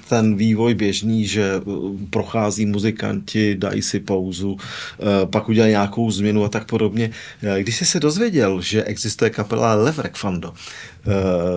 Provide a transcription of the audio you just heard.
ten vývoj běžný, že prochází muzikanti, dají si pauzu, pak udělají nějakou změnu a tak podobně. Když jsi se dozvěděl, že existuje kapela Levrek, Fando,